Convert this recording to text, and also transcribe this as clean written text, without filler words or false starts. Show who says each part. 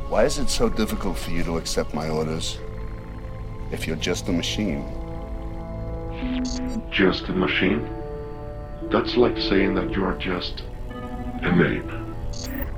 Speaker 1: Why is it so difficult for you to accept my orders? If you're just a machine.
Speaker 2: Just a machine? That's like saying that you are just a name.